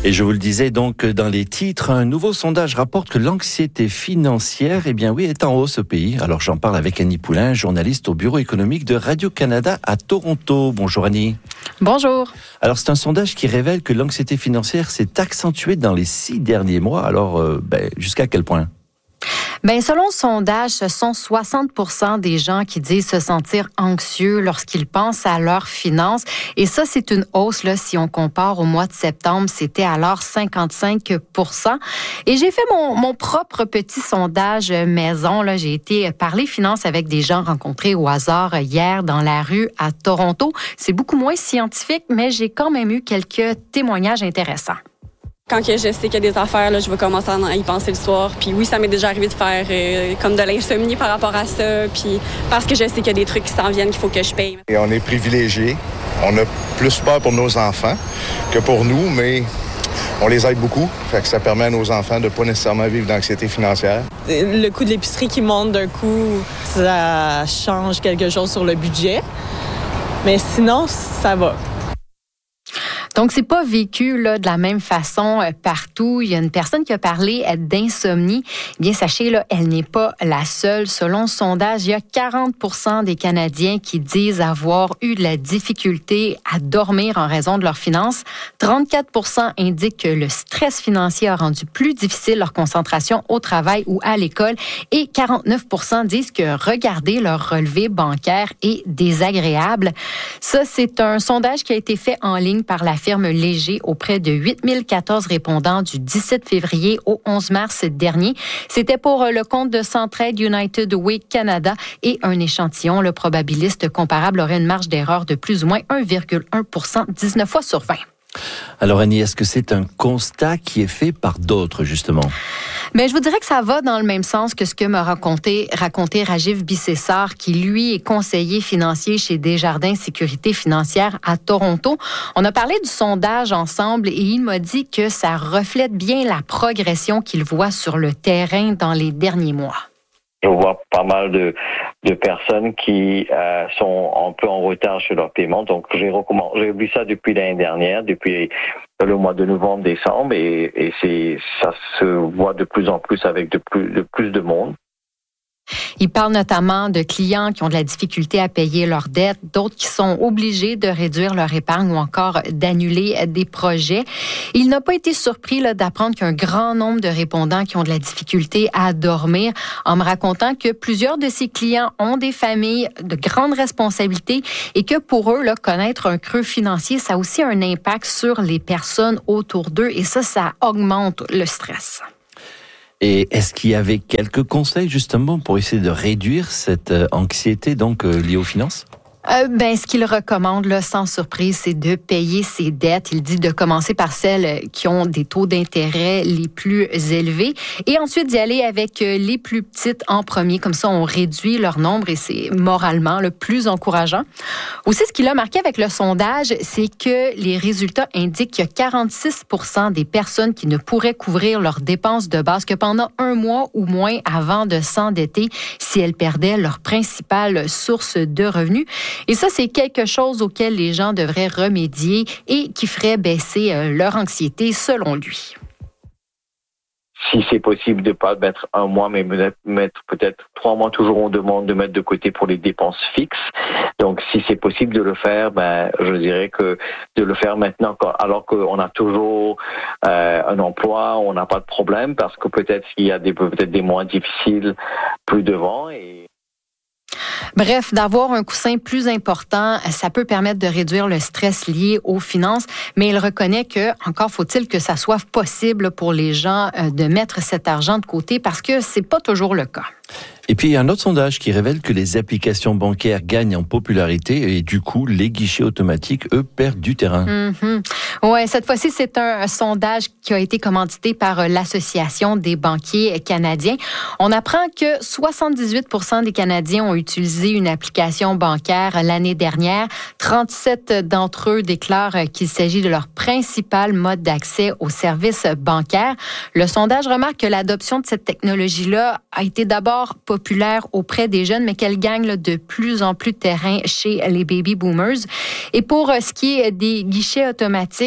Et je vous le disais donc dans les titres, un nouveau sondage rapporte que l'anxiété financière, est en hausse au pays. Alors j'en parle avec Annie Poulain, journaliste au bureau économique de Radio-Canada à Toronto. Bonjour Annie. Bonjour. Alors c'est un sondage qui révèle que l'anxiété financière s'est accentuée dans les 6 derniers mois. Alors jusqu'à quel point? Selon le sondage, ce sont 60% des gens qui disent se sentir anxieux lorsqu'ils pensent à leurs finances. Et ça, c'est une hausse, si on compare au mois de septembre, c'était alors 55%. Et j'ai fait mon propre petit sondage maison. J'ai été parler finances avec des gens rencontrés au hasard hier dans la rue à Toronto. C'est beaucoup moins scientifique, mais j'ai quand même eu quelques témoignages intéressants. Quand je sais qu'il y a des affaires, je vais commencer à y penser le soir. Puis oui, ça m'est déjà arrivé de faire comme de l'insomnie par rapport à ça. Puis parce que je sais qu'il y a des trucs qui s'en viennent qu'il faut que je paye. Et on est privilégiés. On a plus peur pour nos enfants que pour nous, mais on les aide beaucoup. Fait que ça permet à nos enfants de ne pas nécessairement vivre d'anxiété financière. Le coût de l'épicerie qui monte d'un coup, ça change quelque chose sur le budget. Mais sinon, ça va. Donc, c'est pas vécu de la même façon partout. Il y a une personne qui a parlé d'insomnie. Bien, sachez, elle n'est pas la seule. Selon le sondage, il y a 40% des Canadiens qui disent avoir eu de la difficulté à dormir en raison de leurs finances. 34% indiquent que le stress financier a rendu plus difficile leur concentration au travail ou à l'école. Et 49% disent que regarder leur relevé bancaire est désagréable. Ça, c'est un sondage qui a été fait en ligne par la firme Léger auprès de 8014 répondants du 17 février au 11 mars dernier. C'était pour le compte de Centraide United Way Canada et un échantillon. Le probabiliste comparable aurait une marge d'erreur de plus ou moins 1,1%, 19 fois sur 20. Alors Annie, est-ce que c'est un constat qui est fait par d'autres justement? Je vous dirais que ça va dans le même sens que ce que m'a raconté Rajiv Bissessar, qui lui est conseiller financier chez Desjardins Sécurité Financière à Toronto. On a parlé du sondage ensemble et il m'a dit que ça reflète bien la progression qu'il voit sur le terrain dans les derniers mois. Je vois pas mal de personnes qui sont un peu en retard sur leur paiement. Donc, j'ai vu ça depuis l'année dernière, depuis le mois de novembre, décembre, et ça se voit de plus en plus avec de plus de monde. Il parle notamment de clients qui ont de la difficulté à payer leurs dettes, d'autres qui sont obligés de réduire leur épargne ou encore d'annuler des projets. Il n'a pas été surpris d'apprendre qu'il y a un grand nombre de répondants qui ont de la difficulté à dormir, en me racontant que plusieurs de ses clients ont des familles de grandes responsabilités et que pour eux, connaître un creux financier, ça a aussi un impact sur les personnes autour d'eux et ça augmente le stress. Et est-ce qu'il y avait quelques conseils justement pour essayer de réduire cette anxiété liée aux finances? Ce qu'il recommande, sans surprise, c'est de payer ses dettes. Il dit de commencer par celles qui ont des taux d'intérêt les plus élevés et ensuite d'y aller avec les plus petites en premier. Comme ça, on réduit leur nombre et c'est moralement le plus encourageant. Aussi, ce qu'il a marqué avec le sondage, c'est que les résultats indiquent qu'il y a 46% des personnes qui ne pourraient couvrir leurs dépenses de base que pendant un mois ou moins avant de s'endetter si elles perdaient leur principale source de revenus. Et ça, c'est quelque chose auquel les gens devraient remédier et qui ferait baisser leur anxiété, selon lui. Si c'est possible de ne pas mettre un mois, mais mettre peut-être 3 mois, toujours on demande de mettre de côté pour les dépenses fixes. Donc, si c'est possible de le faire, je dirais que de le faire maintenant, alors qu'on a toujours un emploi, on n'a pas de problème, parce que peut-être il y a peut-être des mois difficiles plus devant et Bref, d'avoir un coussin plus important, ça peut permettre de réduire le stress lié aux finances, mais il reconnaît que, encore faut-il que ça soit possible pour les gens de mettre cet argent de côté parce que c'est pas toujours le cas. Et puis, il y a un autre sondage qui révèle que les applications bancaires gagnent en popularité et du coup, les guichets automatiques, eux, perdent du terrain. Ouais, cette fois-ci, c'est un sondage qui a été commandité par l'Association des banquiers canadiens. On apprend que 78% des Canadiens ont utilisé une application bancaire l'année dernière. 37 d'entre eux déclarent qu'il s'agit de leur principal mode d'accès aux services bancaires. Le sondage remarque que l'adoption de cette technologie-là a été d'abord populaire auprès des jeunes, mais qu'elle gagne de plus en plus de terrain chez les baby boomers. Et pour ce qui est des guichets automatiques,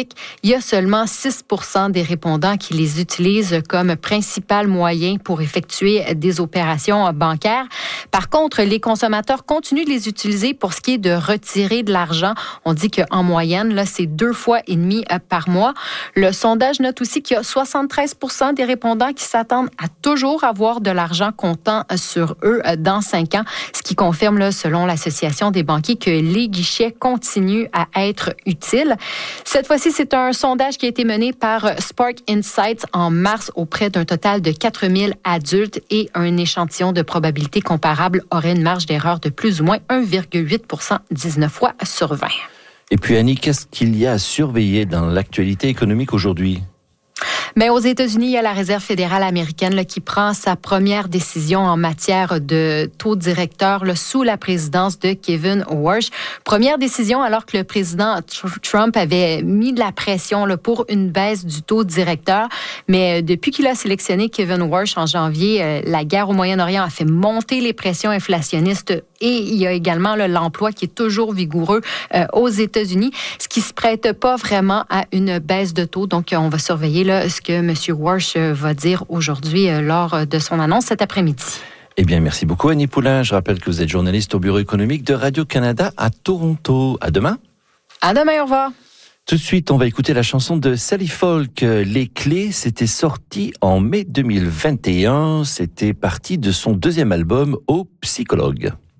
automatiques, il y a seulement 6% des répondants qui les utilisent comme principal moyen pour effectuer des opérations bancaires. Par contre, les consommateurs continuent de les utiliser pour ce qui est de retirer de l'argent. On dit qu'en moyenne, là, c'est 2,5 fois par mois. Le sondage note aussi qu'il y a 73% des répondants qui s'attendent à toujours avoir de l'argent comptant sur eux dans 5 ans, ce qui confirme, là, selon l'Association des banquiers, que les guichets continuent à être utiles. Cette fois-ci, c'est un sondage qui a été mené par Spark Insights en mars auprès d'un total de 4000 adultes et un échantillon de probabilité comparable aurait une marge d'erreur de plus ou moins 1,8%, 19 fois sur 20. Et puis Annie, qu'est-ce qu'il y a à surveiller dans l'actualité économique aujourd'hui? Mais aux États-Unis, il y a la Réserve fédérale américaine là, qui prend sa première décision en matière de taux directeur là, sous la présidence de Kevin Warsh. Première décision alors que le président Trump avait mis de la pression là, pour une baisse du taux directeur. Mais depuis qu'il a sélectionné Kevin Warsh en janvier, la guerre au Moyen-Orient a fait monter les pressions inflationnistes et il y a également là, l'emploi qui est toujours vigoureux aux États-Unis, ce qui ne se prête pas vraiment à une baisse de taux. Donc, on va surveiller là, ce que M. Warsh va dire aujourd'hui lors de son annonce cet après-midi. Eh bien, merci beaucoup Annie Poulain. Je rappelle que vous êtes journaliste au Bureau économique de Radio-Canada à Toronto. À demain. À demain, au revoir. Tout de suite, on va écouter la chanson de Sally Folk. Les Clés, c'était sorti en mai 2021. C'était parti de son deuxième album, Au Psychologue.